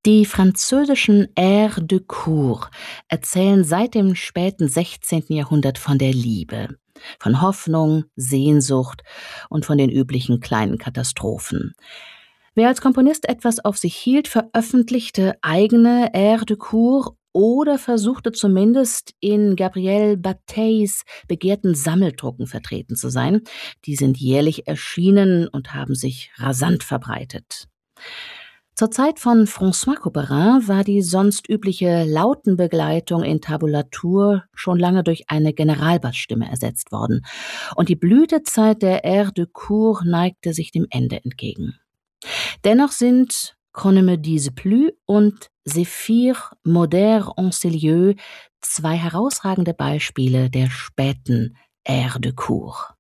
Die französischen Airs de cour erzählen seit dem späten 16. Jahrhundert von der Liebe, von Hoffnung, Sehnsucht und von den üblichen kleinen Katastrophen. Wer als Komponist etwas auf sich hielt, veröffentlichte eigene Airs de cour oder versuchte zumindest in Gabriel Batailles begehrten Sammeldrucken vertreten zu sein. Die sind jährlich erschienen und haben sich rasant verbreitet. Zur Zeit von François Couperin war die sonst übliche Lautenbegleitung in Tabulatur schon lange durch eine Generalbassstimme ersetzt worden, und die Blütezeit der Airs de cour neigte sich dem Ende entgegen. Dennoch sind Qu'on ne me dise plus und Zéphyr Moder en ces lieux zwei herausragende Beispiele der späten Airs de cour.